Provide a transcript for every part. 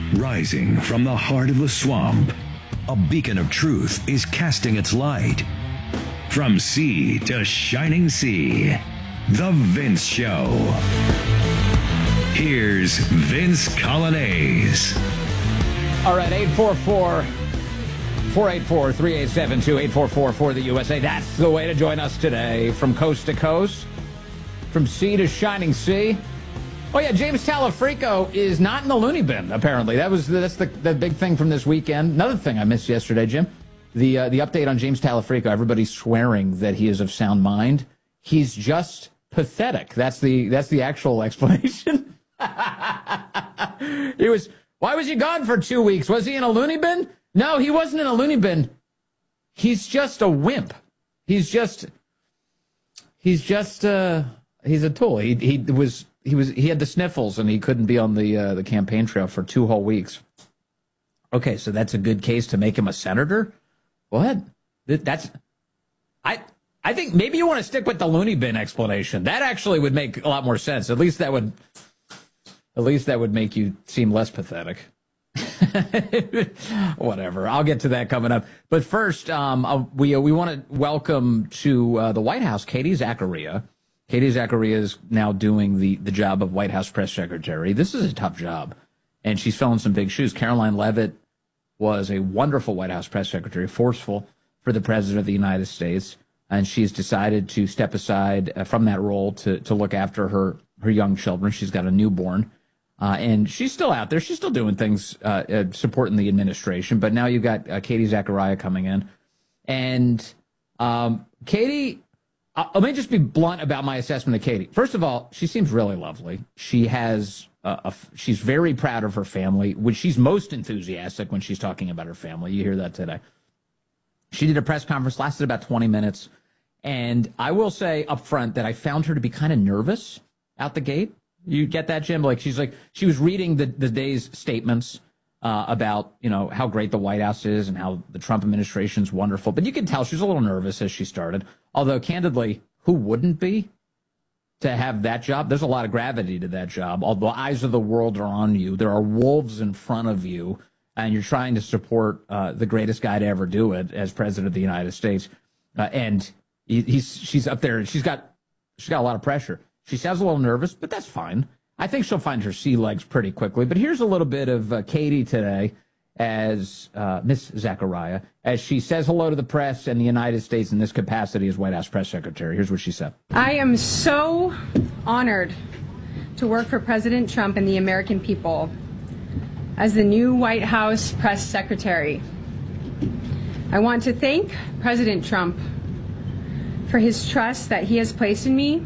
Rising from the heart of the swamp, a beacon of truth is casting its light. From sea to shining sea, The Vince Show. Here's Vince Coglianese. All right, 844-484-3872, 844 for the USA. That's the way to join us today. From coast to coast, from sea to shining sea. Oh, yeah, James Talafrico is not in the loony bin, apparently. That's the big thing from this weekend. Another thing I missed yesterday, Jim, the update on James Talafrico. Everybody's swearing that he is of sound mind. He's just pathetic. That's the actual explanation. Why was he gone for 2 weeks? Was he in a loony bin? No, he wasn't in a loony bin. He's just a wimp. He's a tool. He had the sniffles and he couldn't be on the campaign trail for 2 whole weeks. Okay, so that's a good case to make him a senator? What? I think maybe you want to stick with the loony bin explanation. That actually would make a lot more sense. At least that would make you seem less pathetic. Whatever. I'll get to that coming up. But first, we want to welcome to the White House Katie Zachariah. Katie Zachariah is now doing the job of White House press secretary. This is a tough job, and she's filling some big shoes. Caroline Leavitt was a wonderful White House press secretary, forceful for the President of the United States, and she's decided to step aside from that role to look after her young children. She's got a newborn, and she's still out there. She's still doing things, supporting the administration, but now you've got Katie Zachariah coming in. And Katie... let me just be blunt about my assessment of Katie. First of all, she seems really lovely. She has she's very proud of her family, which she's most enthusiastic when she's talking about her family. You hear that today. She did a press conference, lasted about 20 minutes. And I will say up front that I found her to be kind of nervous out the gate. You get that, Jim? She was reading the day's statements about, how great the White House is and how the Trump administration's wonderful. But you can tell she was a little nervous as she started. Although, candidly, who wouldn't be to have that job? There's a lot of gravity to that job. All the eyes of the world are on you. There are wolves in front of you, and you're trying to support the greatest guy to ever do it as president of the United States. And she's up there. She's got a lot of pressure. She sounds a little nervous, but that's fine. I think she'll find her sea legs pretty quickly. But here's a little bit of Katie today as Miss Zachariah, as she says hello to the press and the United States in this capacity as White House press secretary. Here's what she said. I am so honored to work for President Trump and the American people as the new White House press secretary. I want to thank President Trump for his trust that he has placed in me.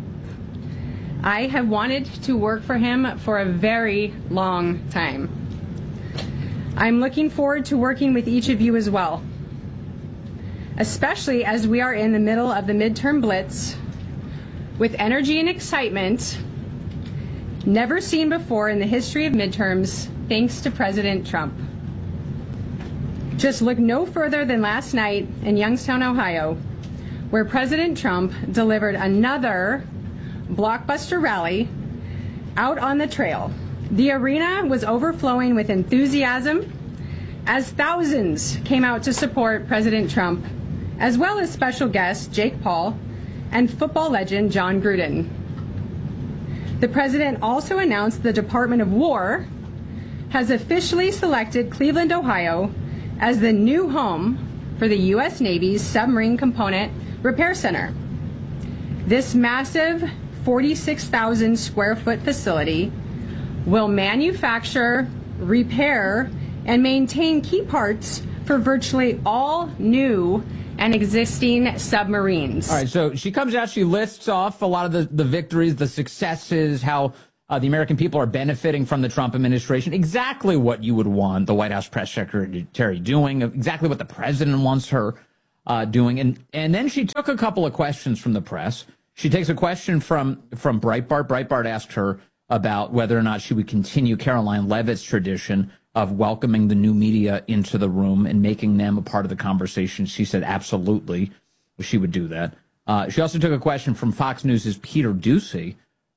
I have wanted to work for him for a very long time. I'm looking forward to working with each of you as well, especially as we are in the middle of the midterm blitz with energy and excitement never seen before in the history of midterms, thanks to President Trump. Just look no further than last night in Youngstown, Ohio, where President Trump delivered another blockbuster rally out on the trail. The arena was overflowing with enthusiasm as thousands came out to support President Trump, as well as special guests Jake Paul and football legend John Gruden. The president also announced the Department of War has officially selected Cleveland, Ohio as the new home for the U.S. Navy's Submarine Component Repair Center. This massive 46,000 square foot facility will manufacture, repair, and maintain key parts for virtually all new and existing submarines. All right, so she comes out, she lists off a lot of the victories, the successes, how the American people are benefiting from the Trump administration, exactly what you would want the White House press secretary doing, exactly what the president wants her doing. And then she took a couple of questions from the press. She takes a question from Breitbart. Breitbart asked her about whether or not she would continue Caroline Leavitt's tradition of welcoming the new media into the room and making them a part of the conversation. She said absolutely she would do that. She also took a question from Fox News' Peter Doocy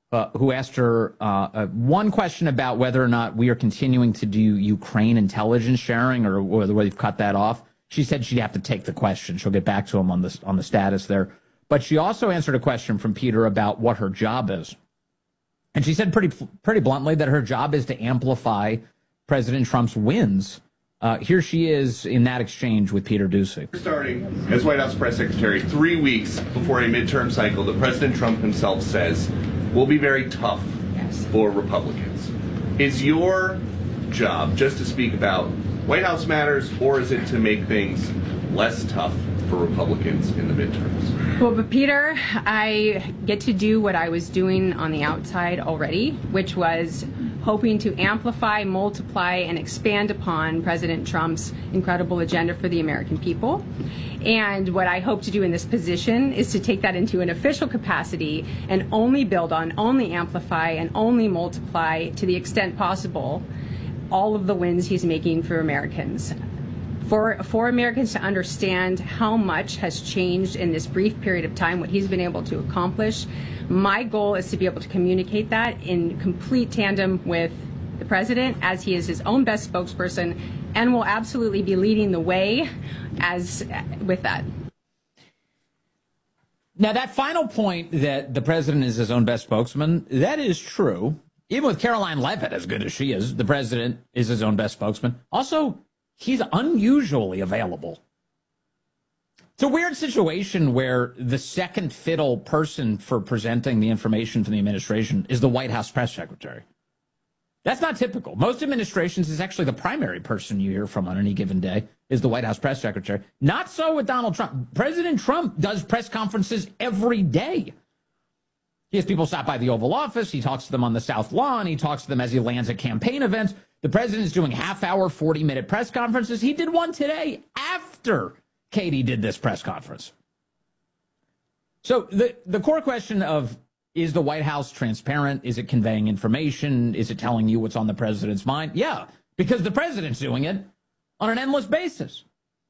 who asked her one question about whether or not we are continuing to do Ukraine intelligence sharing or whether we've cut that off. She said she'd have to take the question. She'll get back to him on the status there. But she also answered a question from Peter about what her job is. And she said pretty bluntly that her job is to amplify President Trump's wins. Here she is in that exchange with Peter Doocy. Starting as White House press secretary 3 weeks before a midterm cycle that President Trump himself says will be very tough for Republicans. Is your job just to speak about White House matters, or is it to make things less tough for Republicans in the midterms? Well, but Peter, I get to do what I was doing on the outside already, which was hoping to amplify, multiply, and expand upon President Trump's incredible agenda for the American people. And what I hope to do in this position is to take that into an official capacity and only build on, only amplify, and only multiply to the extent possible all of the wins he's making for Americans. For Americans to understand how much has changed in this brief period of time, what he's been able to accomplish, my goal is to be able to communicate that in complete tandem with the president, as he is his own best spokesperson, and will absolutely be leading the way with that. Now, that final point that the president is his own best spokesman, that is true. Even with Caroline Leavitt, as good as she is, the president is his own best spokesman. Also, he's unusually available. It's a weird situation where the second fiddle person for presenting the information from the administration is the White House press secretary. That's not typical. Most administrations is actually the primary person you hear from on any given day is the White House press secretary. Not so with Donald Trump. President Trump does press conferences every day. He has people stop by the Oval Office. He talks to them on the South Lawn. He talks to them as he lands at campaign events. The president is doing half-hour, 40-minute press conferences. He did one today after Katie did this press conference. So the core question of, is the White House transparent? Is it conveying information? Is it telling you what's on the president's mind? Yeah, because the president's doing it on an endless basis.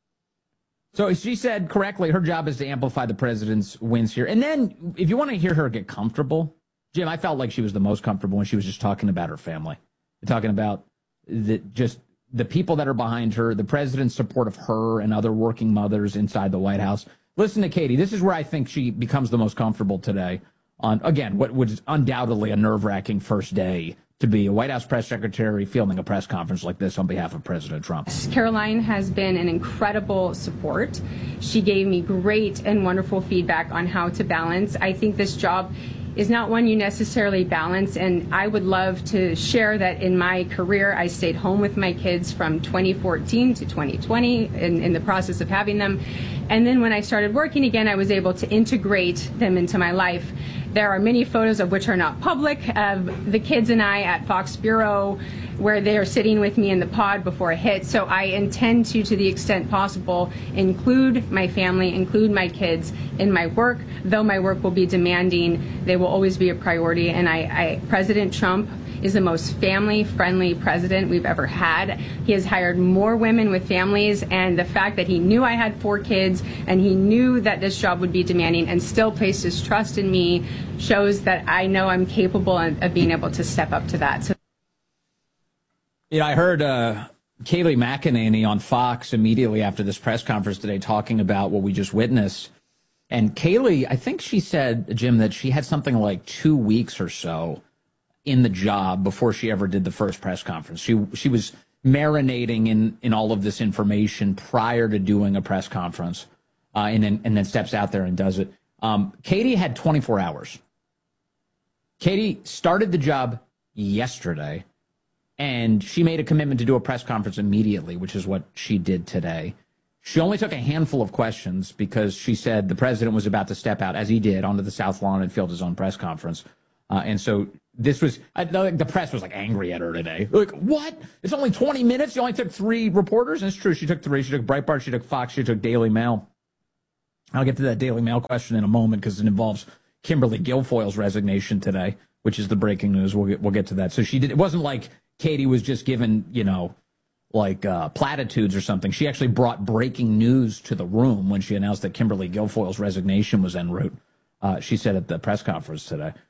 So she said correctly, her job is to amplify the president's wins here. And then if you want to hear her get comfortable, Jim, I felt like she was the most comfortable when she was just talking about her family, talking about just the people that are behind her, the president's support of her and other working mothers inside the White House. Listen to Katie. This is where I think she becomes the most comfortable today on, again, what was undoubtedly a nerve-wracking first day to be a White House press secretary fielding a press conference like this on behalf of President Trump. Caroline has been an incredible support. She gave me great and wonderful feedback on how to balance. I think this job is not one you necessarily balance, and I would love to share that in my career, I stayed home with my kids from 2014 to 2020 in the process of having them. And then when I started working again, I was able to integrate them into my life. There are many photos of which are not public of the kids and I at Fox Bureau where they are sitting with me in the pod before it hits. So I intend to the extent possible, include my family, include my kids in my work. Though my work will be demanding, they will always be a priority. And President Trump is the most family-friendly president we've ever had. He has hired more women with families, and the fact that he knew I had 4 kids and he knew that this job would be demanding and still placed his trust in me shows that I know I'm capable of being able to step up to that. So, yeah, I heard Kayleigh McEnany on Fox immediately after this press conference today talking about what we just witnessed. And Kayleigh, I think she said, Jim, that she had something like 2 weeks or so in the job before she ever did the first press conference. She was marinating in all of this information prior to doing a press conference, and then steps out there and does it. Katie had 24 hours. Katie started the job yesterday, and she made a commitment to do a press conference immediately, which is what she did today. She only took a handful of questions because she said the president was about to step out, as he did, onto the South Lawn and field his own press conference. And so this was, the press was like angry at her today. Like, what? It's only 20 minutes? You only took 3 reporters? And it's true. She took 3. She took Breitbart, she took Fox, she took Daily Mail. I'll get to that Daily Mail question in a moment because it involves Kimberly Guilfoyle's resignation today, which is the breaking news. We'll get to that. So she did. It wasn't like Katie was just given, platitudes or something. She actually brought breaking news to the room when she announced that Kimberly Guilfoyle's resignation was en route. She said at the press conference today.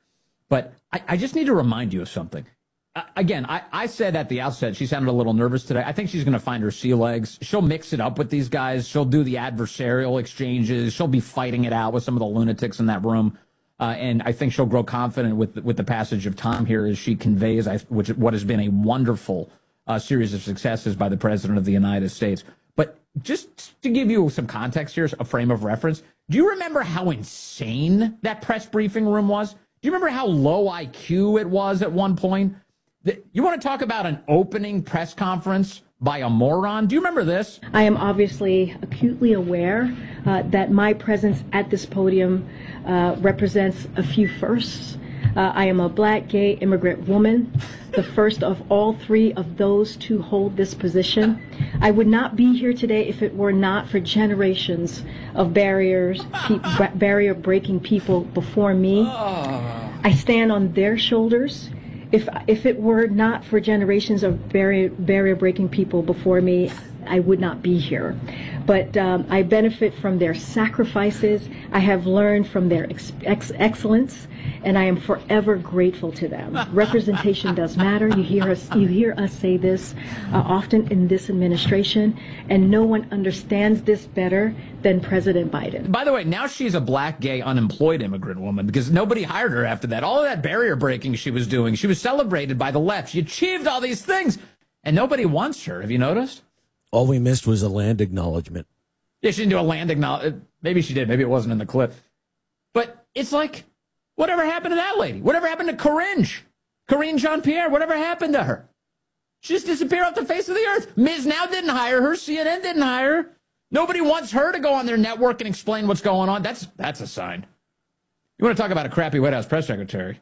But I just need to remind you of something. Again, I said at the outset she sounded a little nervous today. I think she's going to find her sea legs. She'll mix it up with these guys. She'll do the adversarial exchanges. She'll be fighting it out with some of the lunatics in that room. And I think she'll grow confident with the passage of time here as she conveys what has been a wonderful series of successes by the President of the United States. But just to give you some context here, a frame of reference, do you remember how insane that press briefing room was? Do you remember how low IQ it was at one point? You want to talk about an opening press conference by a moron? Do you remember this? I am obviously acutely aware that my presence at this podium represents a few firsts. I am a Black, gay, immigrant woman, the first of all three of those to hold this position. I would not be here today if it were not for generations of barrier-breaking people before me. I stand on their shoulders. If it were not for generations of barrier-breaking people before me, I would not be here. But I benefit from their sacrifices. I have learned from their excellence, and I am forever grateful to them. Representation does matter. You hear us say this often in this administration, and no one understands this better than President Biden. By the way, now she's a Black, gay, unemployed immigrant woman because nobody hired her after that. All of that barrier breaking she was doing, she was celebrated by the left. She achieved all these things, and nobody wants her. Have you noticed? All we missed was a land acknowledgement. Yeah, she didn't do a land acknowledgement. Maybe she did. Maybe it wasn't in the clip. But it's like, whatever happened to that lady? Whatever happened to Karine Jean-Pierre? Whatever happened to her? She just disappeared off the face of the earth. Ms. Now didn't hire her. CNN didn't hire her. Nobody wants her to go on their network and explain what's going on. That's a sign. You want to talk about a crappy White House press secretary?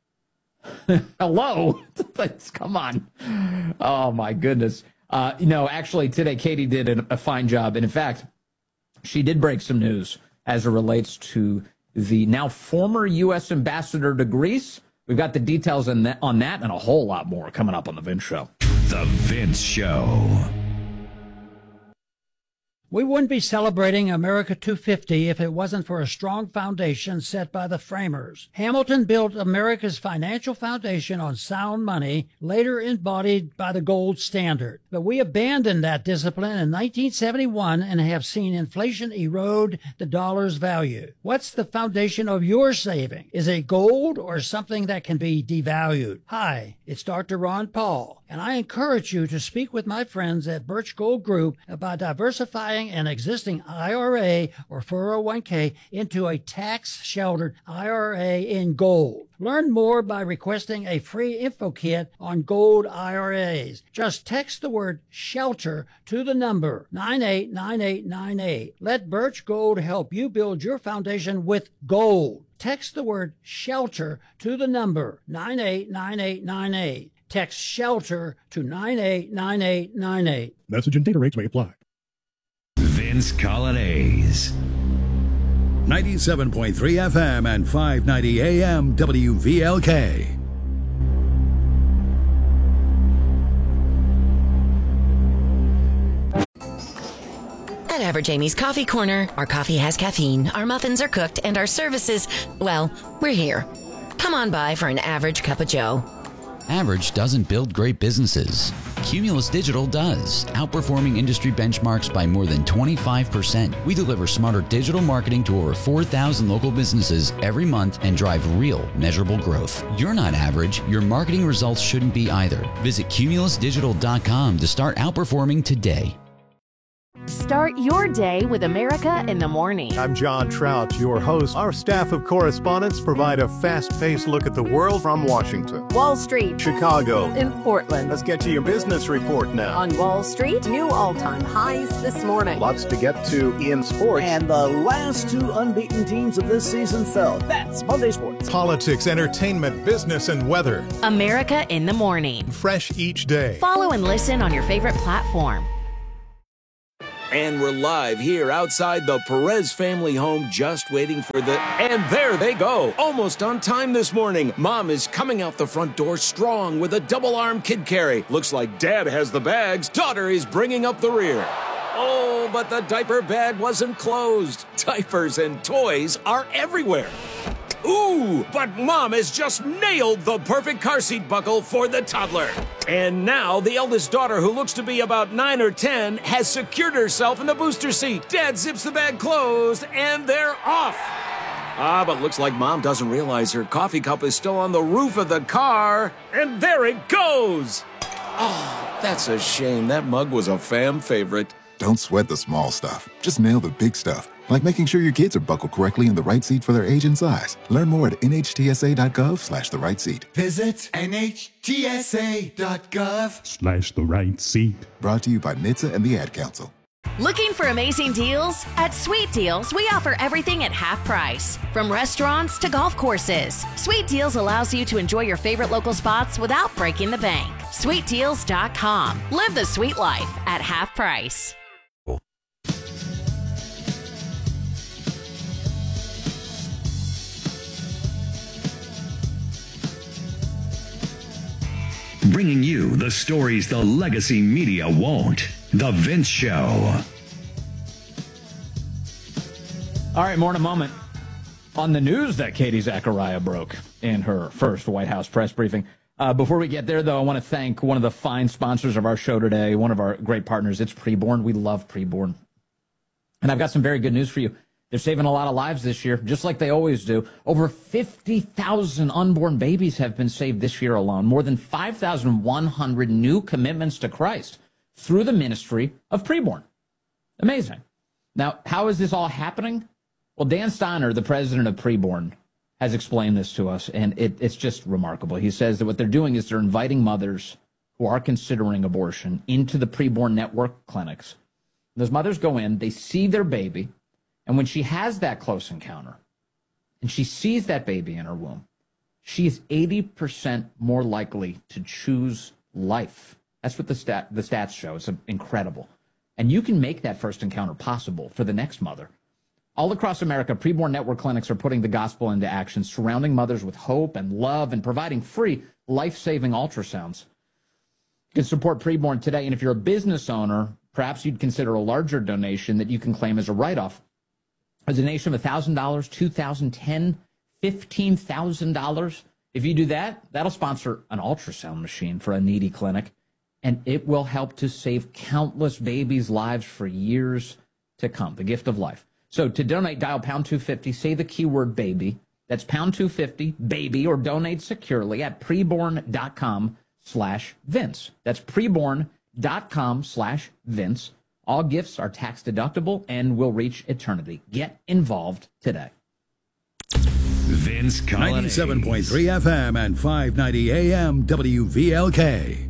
Hello? Come on. Oh, my goodness. Actually, today, Katie did a fine job. And in fact, she did break some news as it relates to the now former U.S. ambassador to Greece. We've got the details on that and a whole lot more coming up on The Vince Show. The Vince Show. We wouldn't be celebrating America 250 if it wasn't for a strong foundation set by the framers. Hamilton built America's financial foundation on sound money, later embodied by the gold standard. But we abandoned that discipline in 1971 and have seen inflation erode the dollar's value. What's the foundation of your saving? Is it gold or something that can be devalued? Hi, it's Dr. Ron Paul, and I encourage you to speak with my friends at Birch Gold Group about diversifying an existing IRA or 401k into a tax-sheltered IRA in gold. Learn more by requesting a free info kit on gold IRAs. Just text the word SHELTER to the number 989898. Let Birch Gold help you build your foundation with gold. Text the word SHELTER to the number 989898. Text SHELTER to 989898. Message and data rates may apply. Vince Colonnese. 97.3 FM and 590 AM WVLK. At Average Amy's Coffee Corner, our coffee has caffeine, our muffins are cooked, and our services, well, we're here. Come on by for an average cup of joe. Average doesn't build great businesses. Cumulus Digital does, outperforming industry benchmarks by more than 25%. We deliver smarter digital marketing to over 4,000 local businesses every month and drive real, measurable growth. You're not average. Your marketing results shouldn't be either. Visit cumulusdigital.com to start outperforming today. Start your day with America in the Morning. I'm John Trout, your host. Our staff of correspondents provide a fast-paced look at the world from Washington, Wall Street, Chicago, and Portland. Let's get to your business report now. On Wall Street, new all-time highs this morning. Lots to get to in sports. And the last two unbeaten teams of this season fell. That's Monday Sports. Politics, entertainment, business, and weather. America in the Morning. Fresh each day. Follow and listen on your favorite platform. And we're live here outside the Perez family home, just waiting for the... And there they go, almost on time this morning. Mom is coming out the front door strong with a double-arm kid carry. Looks like Dad has the bags. Daughter is bringing up the rear. Oh, but the diaper bag wasn't closed. Diapers and toys are everywhere. Ooh, but Mom has just nailed the perfect car seat buckle for the toddler. And now the eldest daughter, who looks to be about 9 or 10, has secured herself in the booster seat. Dad zips the bag closed, and they're off. But looks like Mom doesn't realize her coffee cup is still on the roof of the car. And there it goes. Oh, that's a shame. That mug was a fam favorite. Don't sweat the small stuff. Just nail the big stuff, like making sure your kids are buckled correctly in the right seat for their age and size. Learn more at nhtsa.gov/the right seat. Visit nhtsa.gov/the right seat. Brought to you by NHTSA and the Ad Council. Looking for amazing deals? At Sweet Deals, we offer everything at half price. From restaurants to golf courses, Sweet Deals allows you to enjoy your favorite local spots without breaking the bank. SweetDeals.com. Live the sweet life at half price. Bringing you the stories the legacy media won't. The Vince Show. All right, more in a moment. On the news that Katie Zachariah broke in her first White House press briefing. Before we get there, though, I want to thank one of the fine sponsors of our show today, one of our great partners. It's Preborn. We love Preborn. And I've got some very good news for you. They're saving a lot of lives this year, just like they always do. Over 50,000 unborn babies have been saved this year alone. More than 5,100 new commitments to Christ through the ministry of Preborn. Amazing. Now, how is this all happening? Well, Dan Steiner, the president of Preborn, has explained this to us, and it's just remarkable. He says that what they're doing is they're inviting mothers who are considering abortion into the Preborn network clinics. Those mothers go in, they see their baby, and when she has that close encounter, and she sees that baby in her womb, she is 80% more likely to choose life. That's what the stats show. It's incredible. And you can make that first encounter possible for the next mother. All across America, Preborn network clinics are putting the gospel into action, surrounding mothers with hope and love and providing free, life-saving ultrasounds. You can support Preborn today, and if you're a business owner, perhaps you'd consider a larger donation that you can claim as a write-off. A donation of $1,000, $2,000, $10,000, $15,000. If you do that, that'll sponsor an ultrasound machine for a needy clinic, and it will help to save countless babies' lives for years to come. The gift of life. So to donate, dial pound 250, say the keyword baby. That's pound 250, baby, or donate securely at preborn.com/Vince. That's preborn.com/Vince. All gifts are tax deductible and will reach eternity. Get involved today. Vince Collins. 97.3 FM and 590 AM WVLK.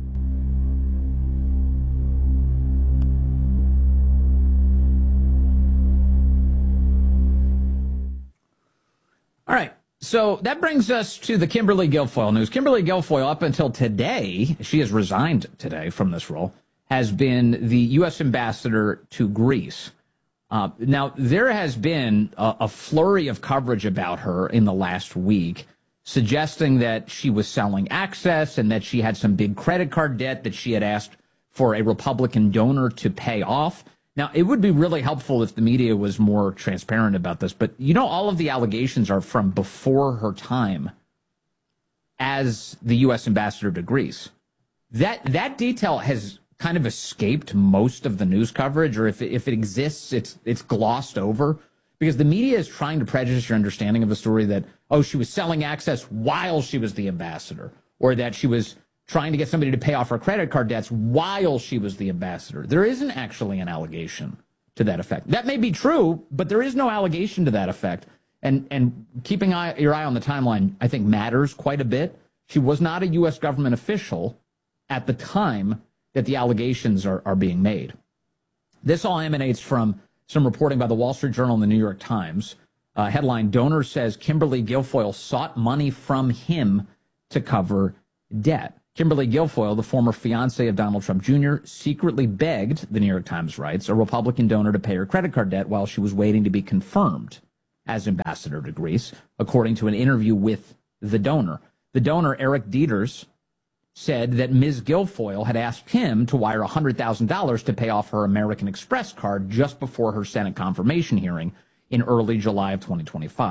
All right. So that brings us to the Kimberly Guilfoyle news. Kimberly Guilfoyle, up until today, she has resigned today from this role, has been the U.S. ambassador to Greece. Now, there has been a flurry of coverage about her in the last week, suggesting that she was selling access and that she had some big credit card debt that she had asked for a Republican donor to pay off. Now, it would be really helpful if the media was more transparent about this, but you know, all of the allegations are from before her time as the U.S. ambassador to Greece. That detail has kind of escaped most of the news coverage, or if it exists, it's glossed over, because the media is trying to prejudice your understanding of the story that, oh, she was selling access while she was the ambassador, or that she was trying to get somebody to pay off her credit card debts while she was the ambassador. There isn't actually an allegation to that effect. That may be true, but there is no allegation to that effect. And keeping your eye on the timeline, I think, matters quite a bit. She was not a U.S. government official at the time that the allegations are being made. This all emanates from some reporting by the Wall Street Journal and the New York Times. Headline, donor says Kimberly Guilfoyle sought money from him to cover debt. Kimberly Guilfoyle, the former fiancée of Donald Trump Jr., secretly begged, the New York Times writes, a Republican donor to pay her credit card debt while she was waiting to be confirmed as ambassador to Greece, according to an interview with the donor. The donor, Eric Dieters, said that Ms. Guilfoyle had asked him to wire $100,000 to pay off her American Express card just before her Senate confirmation hearing in early July of 2025.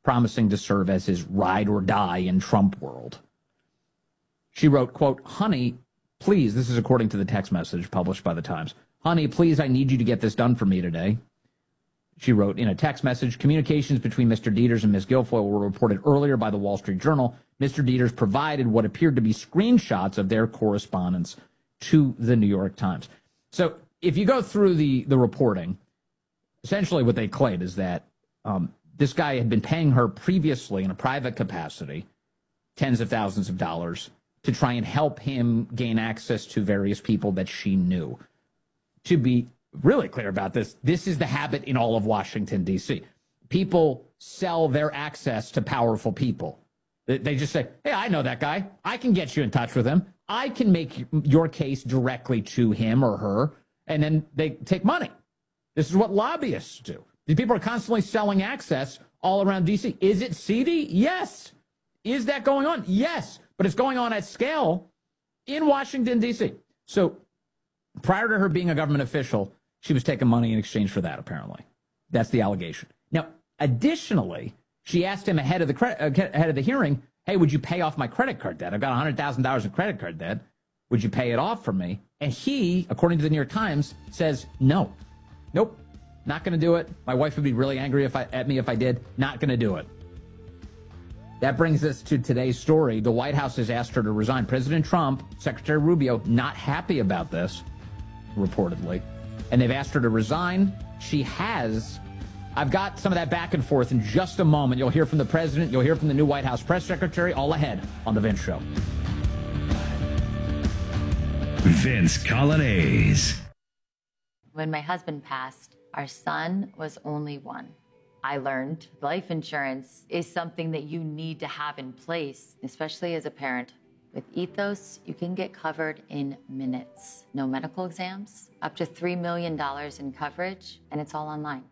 promising to serve as his ride or die in Trump world. She wrote, quote, "Honey, please," this is according to the text message published by the Times, "Honey, please, I need you to get this done for me today." She wrote in a text message, "Communications between Mr. Deters and Ms. Guilfoyle were reported earlier by the Wall Street Journal. Mr. Deters provided what appeared to be screenshots of their correspondence to the New York Times." So if you go through the reporting, essentially what they claim is that this guy had been paying her previously in a private capacity tens of thousands of dollars to try and help him gain access to various people that she knew. To be really clear about this, this is the habit in all of Washington, D.C. People sell their access to powerful people. They just say, "Hey, I know that guy. I can get you in touch with him. I can make your case directly to him or her," and then they take money. This is what lobbyists do. These people are constantly selling access all around D.C. Is it seedy? Yes. Is that going on? Yes. But it's going on at scale in Washington, D.C. So prior to her being a government official, she was taking money in exchange for that, apparently. That's the allegation. Now, additionally, she asked him ahead of the hearing, "Hey, would you pay off my credit card debt? I've got $100,000 in credit card debt. Would you pay it off for me?" And he, according to the New York Times, says, "No. Nope. Not going to do it. My wife would be really angry at me if I did. Not going to do it." That brings us to today's story. The White House has asked her to resign. President Trump, Secretary Rubio, not happy about this, reportedly. And they've asked her to resign. She has. I've got some of that back and forth in just a moment. You'll hear from the president. You'll hear from the new White House press secretary, all ahead on The Vince Show. Vince Coglianese. When my husband passed, our son was only one. I learned life insurance is something that you need to have in place, especially as a parent. With Ethos, you can get covered in minutes. No medical exams, up to $3 million in coverage, and it's all online.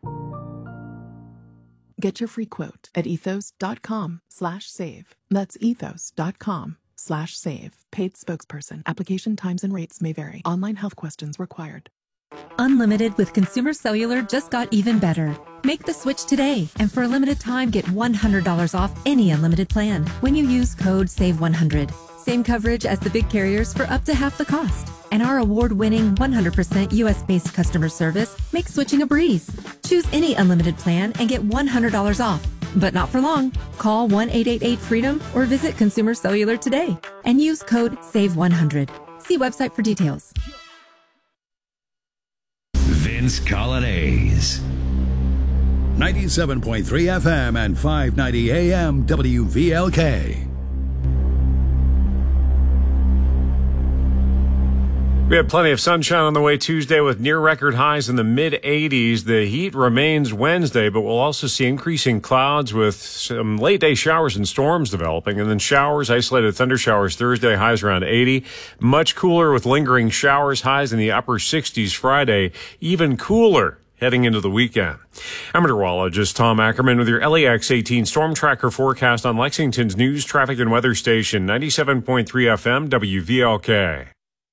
Get your free quote at ethos.com/save. That's ethos.com/save. Paid spokesperson. Application times and rates may vary. Online health questions required. Unlimited with Consumer Cellular just got even better. Make the switch today, and for a limited time, get $100 off any unlimited plan when you use code SAVE100. Same coverage as the big carriers for up to half the cost. And our award-winning 100% U.S.-based customer service makes switching a breeze. Choose any unlimited plan and get $100 off. But not for long. Call 1-888-FREEDOM or visit Consumer Cellular today and use code SAVE100. See website for details. Vince Coglianese. 97.3 FM and 590 AM WVLK. We had plenty of sunshine on the way Tuesday with near record highs in the mid-80s. The heat remains Wednesday, but we'll also see increasing clouds with some late day showers and storms developing, and then showers, isolated thunder showers Thursday, highs around 80. Much cooler with lingering showers, highs in the upper 60s Friday, even cooler heading into the weekend. I'm meteorologist Tom Ackerman with your LAX 18 Storm Tracker forecast on Lexington's news, traffic, and weather station, 97.3 FM WVLK.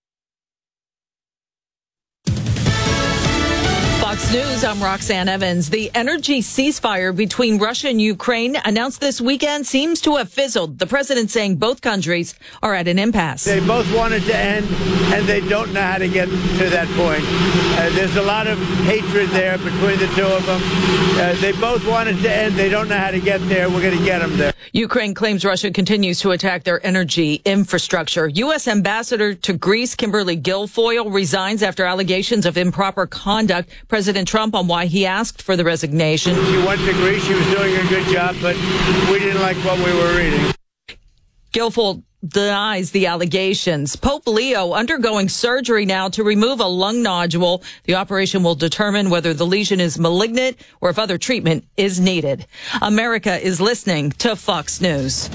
Fox News, I'm Roxanne Evans. The energy ceasefire between Russia and Ukraine announced this weekend seems to have fizzled. The president saying both countries are at an impasse. They both want it to end, and they don't know how to get to that point. There's a lot of hatred there between the two of them. They both want it to end. They don't know how to get there. We're going to get them there. Ukraine claims Russia continues to attack their energy infrastructure. U.S. Ambassador to Greece, Kimberly Guilfoyle, resigns after allegations of improper conduct. President Trump on why he asked for the resignation. She went to Greece. She was doing a good job, but we didn't like what we were reading. Guilfoyle denies the allegations. Pope Leo undergoing surgery now to remove a lung nodule. The operation will determine whether the lesion is malignant or if other treatment is needed. America is listening to Fox News.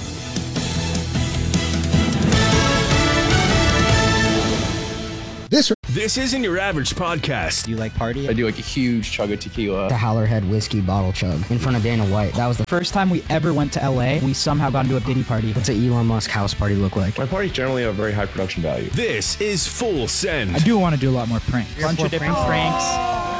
This isn't your average podcast. Do you like party? I do like a huge chug of tequila. The Howlerhead whiskey bottle chug in front of Dana White. That was the first time we ever went to LA. We somehow got into a Diddy party. What's an Elon Musk house party look like? My parties generally have a very high production value. This is Full Send. I do want to do a lot more pranks. A bunch of different pranks.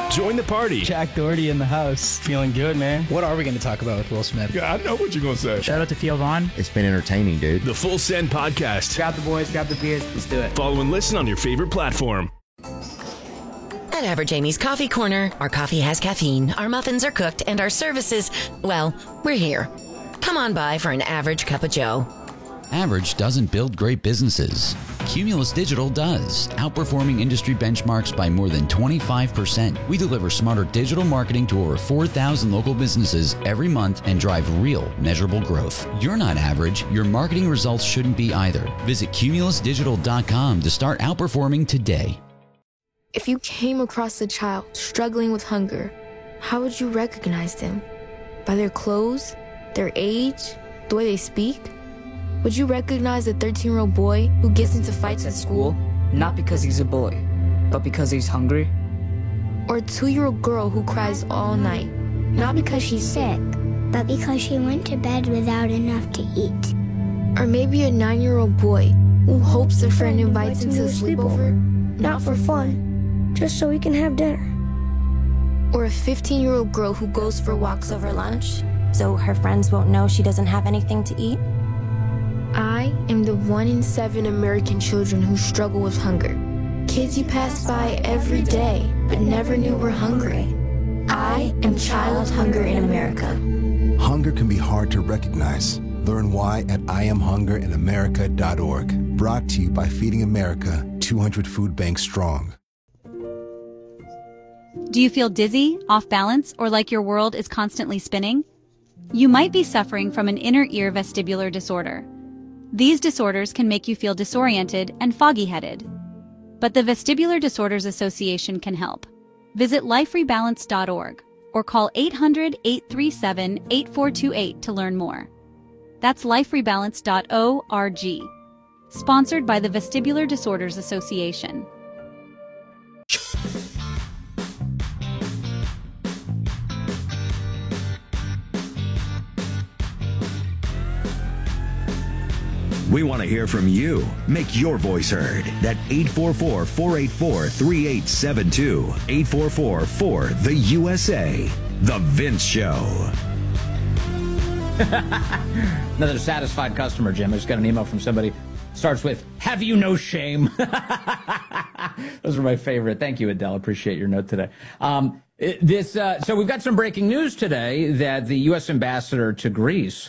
Join the party. Jack Doherty in the house. Feeling good, man. What are we going to talk about with Will Smith? I know what you're going to say. Shout out to Theo Vaughn. It's been entertaining, dude. The Full Send Podcast. Grab the boys, grab the beers. Let's do it. Follow and listen on your favorite platform. At Average Amy's Coffee Corner, our coffee has caffeine, our muffins are cooked, and our services, well, we're here. Come on by for an average cup of joe. Average doesn't build great businesses. Cumulus Digital does, outperforming industry benchmarks by more than 25%. We deliver smarter digital marketing to over 4,000 local businesses every month and drive real, measurable growth. You're not average. Your marketing results shouldn't be either. Visit cumulusdigital.com to start outperforming today. If you came across a child struggling with hunger, how would you recognize them? By their clothes, their age, the way they speak? Would you recognize a 13-year-old boy who gets into fights at school? Not because he's a boy, but because he's hungry? Or a 2-year-old girl who cries all night? Not because she's sick, but because she went to bed without enough to eat. Or maybe a 9-year-old boy who hopes a friend invites him to a sleepover, not for fun, just so he can have dinner. Or a 15-year-old girl who goes for walks over lunch, so her friends won't know she doesn't have anything to eat. I am the 1 in 7 American children who struggle with hunger. Kids you pass by every day, but never knew were hungry. I am Child Hunger in America. Hunger can be hard to recognize. Learn why at IamHungerInAmerica.org. Brought to you by Feeding America, 200 Food Banks Strong. Do you feel dizzy, off balance, or like your world is constantly spinning? You might be suffering from an inner ear vestibular disorder. These disorders can make you feel disoriented and foggy-headed. But the Vestibular Disorders Association can help. Visit liferebalance.org or call 800-837-8428 to learn more. That's liferebalance.org. Sponsored by the Vestibular Disorders Association. We want to hear from you. Make your voice heard at 844-484-3872. 844-4-THE-USA. The Vince Show. Another satisfied customer, Jim. I just got an email from somebody. Starts with, "Have you no shame?" Those are my favorite. Thank you, Adele. Appreciate your note today. So we've got some breaking news today that the U.S. ambassador to Greece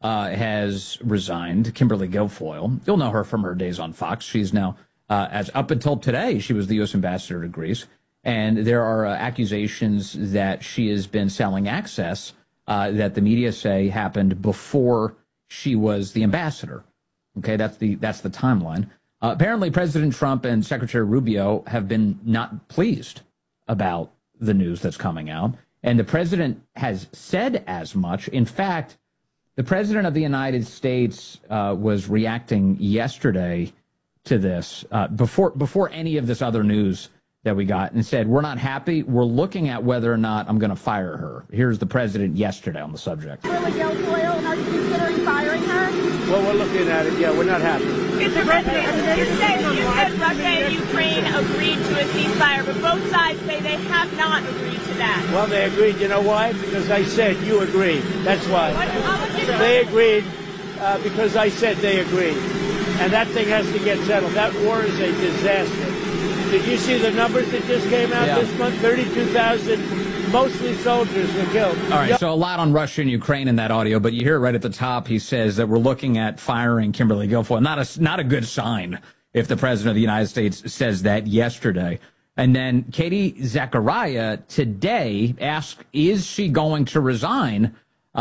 has resigned, Kimberly Guilfoyle. You'll know her from her days on Fox. She's now, as up until today, she was the U.S. ambassador to Greece. And there are accusations that she has been selling access that the media say happened before she was the ambassador. Okay, that's the timeline. Apparently, President Trump and Secretary Rubio have been not pleased about the news that's coming out. And the president has said as much. In fact, the president of the United States was reacting yesterday to this before any of this other news that we got and said, "We're not happy. We're looking at whether or not I'm going to fire her." Here's the president yesterday on the subject. Kimberly Guilfoyle, are you considering firing her? Well, we're looking at it. Yeah, we're not happy. Mr. President, you said Russia and Ukraine agreed to a ceasefire, but both sides say they have not agreed to that. Well, they agreed. You know why? Because I said you agreed. That's why. They agreed because I said they agreed. And that thing has to get settled. That war is a disaster. Did you see the numbers that just came out this month? 32,000, mostly soldiers were killed. All right, so a lot on Russia and Ukraine in that audio, but you hear it right at the top. He says that we're looking at firing Kimberly Guilfoyle. Not a good sign if the president of the United States says that yesterday. And then Katie Zachariah today asked, is she going to resign?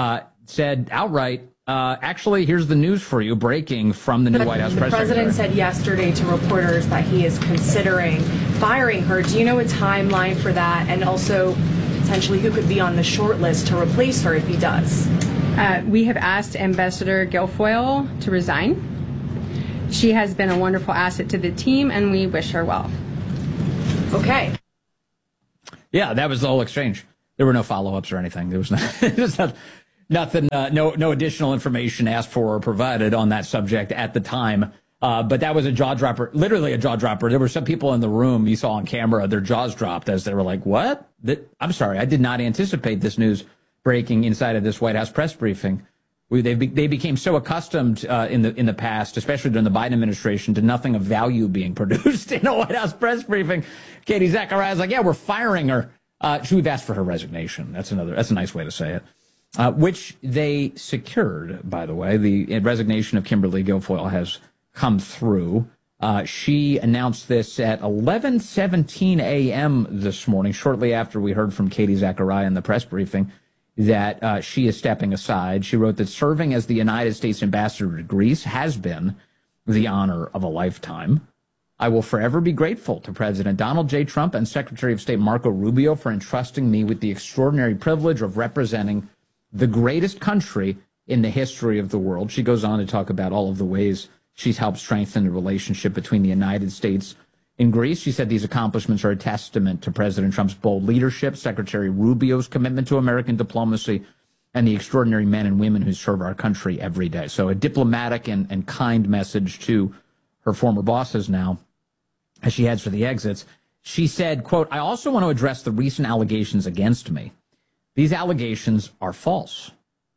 Said outright, actually, here's the news for you, breaking from the new White House press secretary. The president said yesterday to reporters that he is considering firing her. Do you know a timeline for that? And also, potentially, who could be on the short list to replace her if he does? We have asked Ambassador Guilfoyle to resign. She has been a wonderful asset to the team, and we wish her well. Okay. Yeah, that was the whole exchange. There were no follow-ups or anything. There was nothing, no additional information asked for or provided on that subject at the time But that was a jaw dropper, literally a jaw dropper. There were some people in the room you saw on camera, their jaws dropped as they were like, what? I'm sorry, I did not anticipate this news breaking inside of this White House press briefing. They became so accustomed in the past, especially during the Biden administration, to nothing of value being produced in a White House press briefing. Katie Zachariah is like, yeah, we're firing her. We've asked for her resignation. That's a nice way to say it. Which they secured, by the way. The resignation of Kimberly Guilfoyle has come through. She announced this at 11:17 a.m. this morning, shortly after we heard from Katie Zachariah in the press briefing, that she is stepping aside. She wrote that serving as the United States ambassador to Greece has been the honor of a lifetime. I will forever be grateful to President Donald J. Trump and Secretary of State Marco Rubio for entrusting me with the extraordinary privilege of representing the greatest country in the history of the world. She goes on to talk about all of the ways she's helped strengthen the relationship between the United States and Greece. She said these accomplishments are a testament to President Trump's bold leadership, Secretary Rubio's commitment to American diplomacy, and the extraordinary men and women who serve our country every day. So a diplomatic and kind message to her former bosses now as she heads for the exits. She said, quote, I also want to address the recent allegations against me. These allegations are false,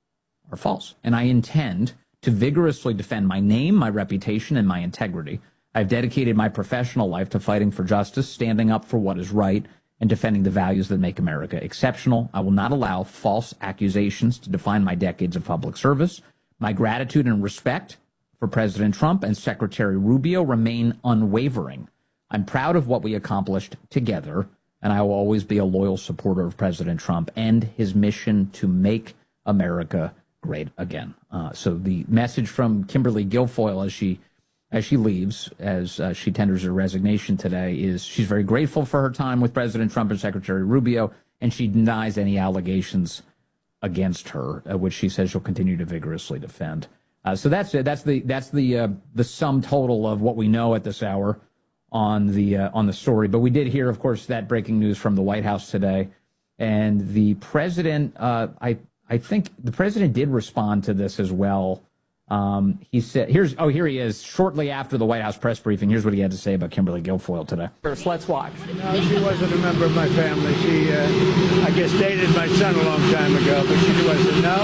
and I intend to vigorously defend my name, my reputation, and my integrity. I've dedicated my professional life to fighting for justice, standing up for what is right, and defending the values that make America exceptional. I will not allow false accusations to define my decades of public service. My gratitude and respect for President Trump and Secretary Rubio remain unwavering. I'm proud of what we accomplished together, and I will always be a loyal supporter of President Trump and his mission to make America great again. So the message from Kimberly Guilfoyle as she leaves, as she tenders her resignation today, is she's very grateful for her time with President Trump and Secretary Rubio, and she denies any allegations against her, which she says she'll continue to vigorously defend. So that's it. That's the sum total of what we know at this hour on the story. But we did hear, of course, that breaking news from the White House today, and the president. I think the president did respond to this as well. He said, here he is, shortly after the White House press briefing. Here's what he had to say about Kimberly Guilfoyle today. Let's watch. No, she wasn't a member of my family. She, I guess, dated my son a long time ago, but she wasn't. No,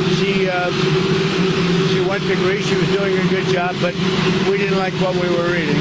she went to Greece. She was doing a good job, but we didn't like what we were reading.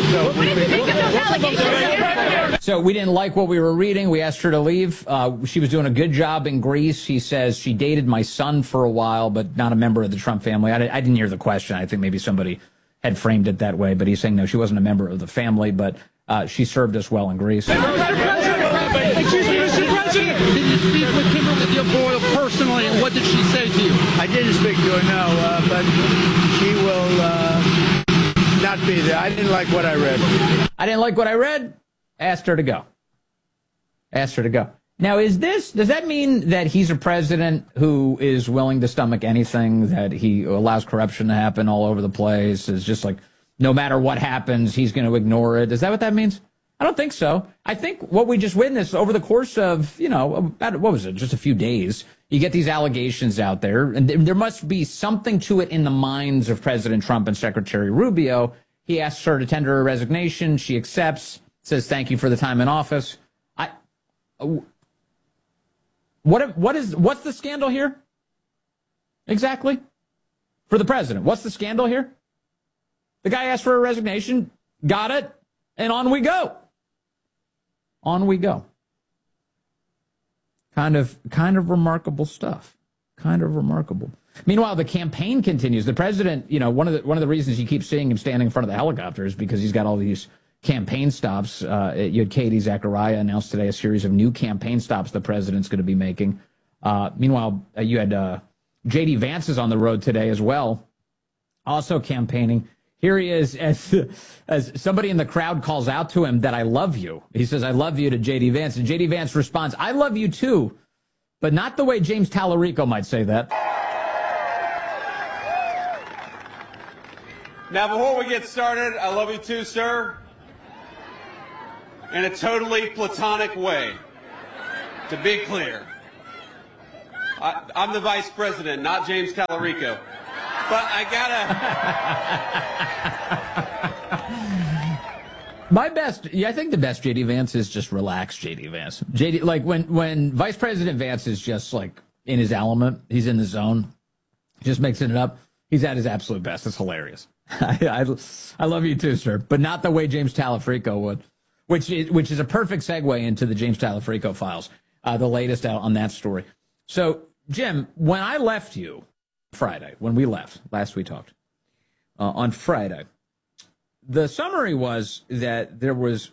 So we didn't like what we were reading. We asked her to leave. She was doing a good job in Greece. He says she dated my son for a while, but not a member of the Trump family. I didn't hear the question. I think maybe somebody had framed it that way, but he's saying no, she wasn't a member of the family, but she served us well in Greece. Excuse me, Mr. President. Did you speak with Kimberly Guilfoyle personally, and what did she say to you? I didn't speak to her, no, but she will not be there. I didn't like what I read. I didn't like what I read. Asked her to go. Asked her to go. Now, does that mean that he's a president who is willing to stomach anything, that he allows corruption to happen all over the place, is just like, no matter what happens, he's going to ignore it? Is that what that means? I don't think so. I think what we just witnessed over the course of, about, what was it, just a few days, you get these allegations out there, and there must be something to it in the minds of President Trump and Secretary Rubio. He asks her to tender her resignation. She accepts, says thank you for the time in office. What's the scandal here? Exactly. For the president, what's the scandal here? The guy asked for a resignation, got it, and on we go. On we go. Kind of remarkable stuff. Kind of remarkable. Meanwhile, the campaign continues. The president, one of the reasons you keep seeing him standing in front of the helicopter is because he's got all these campaign stops. You had Katie Zachariah announced today a series of new campaign stops the president's going to be making. Meanwhile, you had J.D. Vance is on the road today as well, also campaigning. Here he is as somebody in the crowd calls out to him that I love you. He says, I love you to J.D. Vance. And J.D. Vance responds, I love you too, but not the way James Tallarico might say that. Now, before we get started, I love you too, sir. In a totally platonic way, to be clear. I'm the vice president, not James Tallarico. But I gotta... I think the best JD Vance is just relaxed JD Vance. JD, like when Vice President Vance is just like in his element, he's in the zone, just mixing it up. He's at his absolute best. It's hilarious. I love you too, sir, but not the way James Talafrico would, which is a perfect segue into the James Talafrico files, the latest out on that story. So, Jim, when I left you Friday, when we left, last we talked, on Friday, the summary was that there was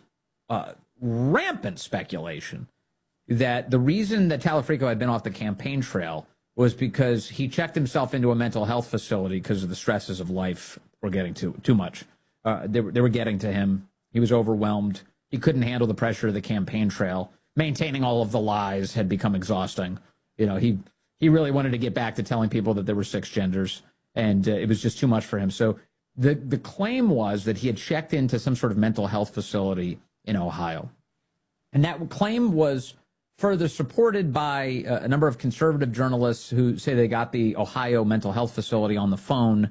rampant speculation that the reason that Talafrico had been off the campaign trail was because he checked himself into a mental health facility because of the stresses of life were getting too much. They were getting to him. He was overwhelmed. He couldn't handle the pressure of the campaign trail. Maintaining all of the lies had become exhausting. You know, he really wanted to get back to telling people that there were 6 genders, and it was just too much for him. So the claim was that he had checked into some sort of mental health facility in Ohio. And that claim was further supported by a number of conservative journalists who say they got the Ohio mental health facility on the phone,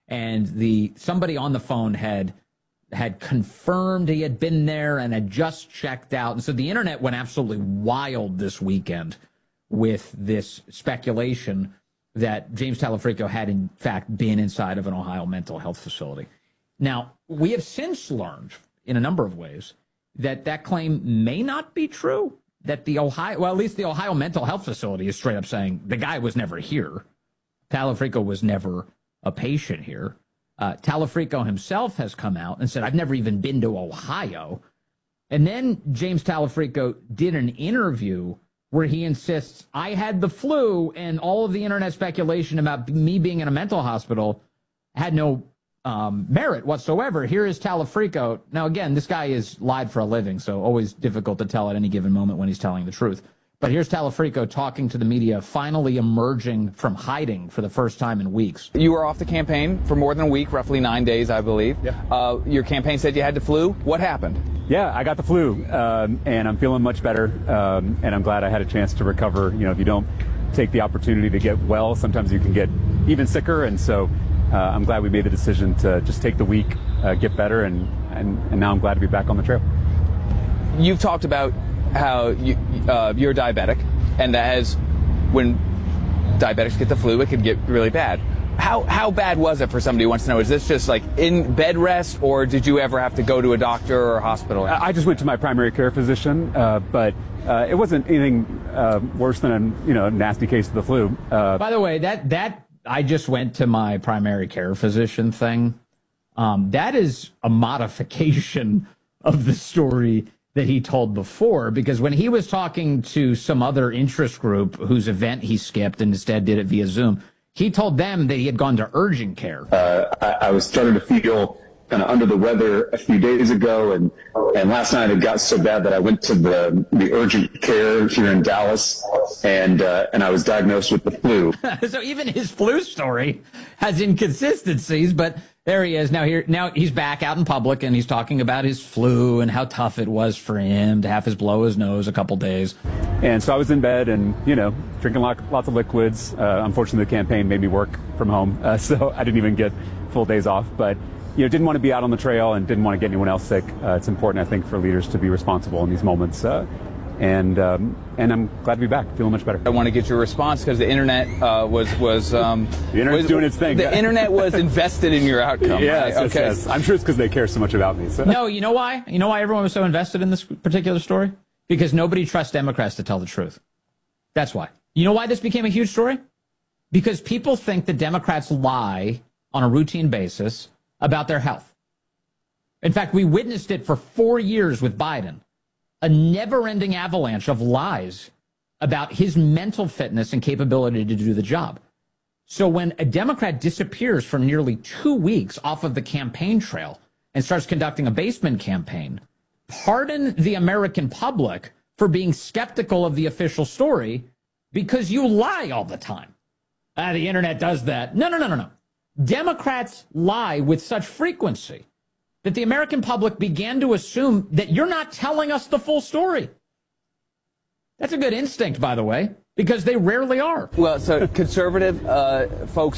and somebody on the phone had confirmed he had been there and had just checked out. And so the internet went absolutely wild this weekend with this speculation that James Talafrico had in fact been inside of an Ohio mental health facility. Now, we have since learned in a number of ways that claim may not be true, that at least the Ohio mental health facility is straight up saying the guy was never here. Talafrico was never a patient here. Talafrico himself has come out and said, I've never even been to Ohio. And then James Talafrico did an interview where he insists, I had the flu, and all of the internet speculation about me being in a mental hospital had no merit whatsoever. Here is Talafrico. Now, again, this guy is lied for a living, so always difficult to tell at any given moment when he's telling the truth. But here's Talafrico talking to the media, finally emerging from hiding for the first time in weeks. You were off the campaign for more than a week, roughly 9 days, I believe. Yeah. Your campaign said you had the flu. What happened? Yeah, I got the flu, and I'm feeling much better, and I'm glad I had a chance to recover. You know, if you don't take the opportunity to get well, sometimes you can get even sicker, and so I'm glad we made the decision to just take the week, get better, and now I'm glad to be back on the trail. You've talked about how you're diabetic, and that when diabetics get the flu, it can get really bad. How bad was it for somebody who wants to know? Is this just like in bed rest, or did you ever have to go to a doctor or a hospital? I just went to my primary care physician, but it wasn't anything worse than a nasty case of the flu. By the way, that I just went to my primary care physician thing. That is a modification of the story that he told before, because when he was talking to some other interest group whose event he skipped and instead did it via Zoom, he told them that he had gone to urgent care. I was starting to feel kind of under the weather a few days ago, and last night it got so bad that I went to the urgent care here in Dallas, and I was diagnosed with the flu. So even his flu story has inconsistencies, but there he is. Now he's back out in public, and he's talking about his flu and how tough it was for him to have his blow his nose a couple days. And so I was in bed and, drinking lots of liquids. Unfortunately, the campaign made me work from home, so I didn't even get full days off. But, didn't want to be out on the trail and didn't want to get anyone else sick. It's important, I think, for leaders to be responsible in these moments. And I'm glad to be back, feeling much better. I want to get your response because the internet was the internet's doing its thing. The internet was invested in your outcome. Yes, right? Okay. Yes. I'm sure it's because they care so much about me. So. No, you know why? You know why everyone was so invested in this particular story? Because nobody trusts Democrats to tell the truth. That's why. You know why this became a huge story? Because people think that Democrats lie on a routine basis about their health. In fact, we witnessed it for 4 years with Biden. A never-ending avalanche of lies about his mental fitness and capability to do the job. So when a Democrat disappears for nearly 2 weeks off of the campaign trail and starts conducting a basement campaign, pardon the American public for being skeptical of the official story because you lie all the time. The internet does that. No. Democrats lie with such frequency that the American public began to assume that you're not telling us the full story. That's a good instinct, by the way, because they rarely are. Well, so conservative folks